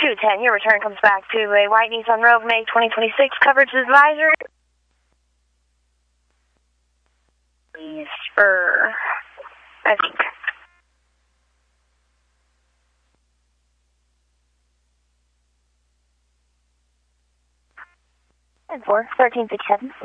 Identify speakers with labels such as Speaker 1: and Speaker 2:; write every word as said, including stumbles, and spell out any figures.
Speaker 1: two ten, your return comes back to a white Nissan Rogue, May twenty twenty-six, coverage advisory. Please, for, I think. And four, thirteen sixty-seven.